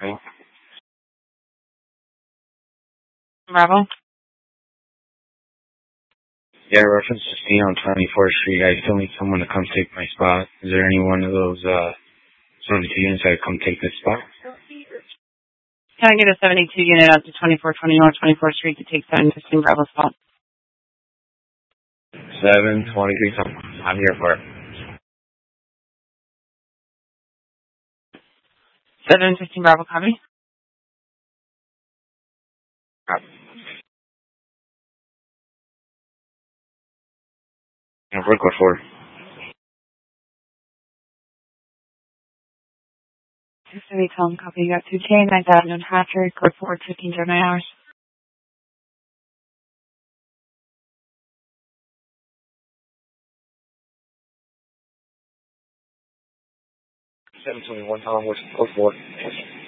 Okay. Bravo. Yeah, reference to me on 24th Street. I still need someone to come take my spot. Is there any one of those 72 units that come take this spot? Can I get a 72 unit up to 2420 North 24th Street to take 715 Bravo spot? 723. I'm here for it. 715 Bravo, copy. Yeah, work with 4. 630 Tom, copy. You got 2K, 9th Avenue, Hatcher, code 4, 15 hours. 721 Tom, what's code 4?